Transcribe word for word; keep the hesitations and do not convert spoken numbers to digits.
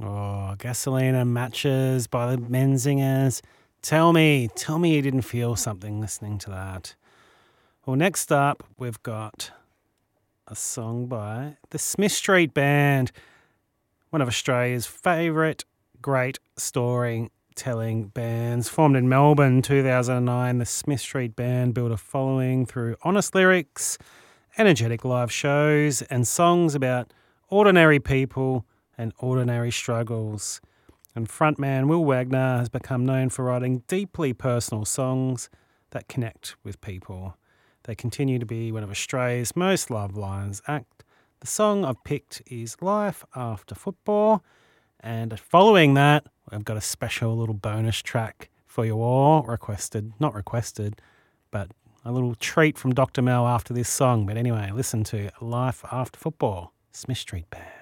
Oh, Gasolina, Matches by the Menzingers. Tell me, tell me you didn't feel something listening to that. Well, next up, we've got a song by the Smith Street Band, one of Australia's favourite great storytelling bands. Formed in Melbourne two thousand nine, the Smith Street Band built a following through honest lyrics, energetic live shows, and songs about ordinary people and ordinary struggles. And frontman Will Wagner has become known for writing deeply personal songs that connect with people. They continue to be one of Australia's most loved Lions act. The song I've picked is Life After Football. And following that, I've got a special little bonus track for you all, requested, not requested, but a little treat from Doctor Mel after this song. But anyway, listen to Life After Football, Smith Street Band.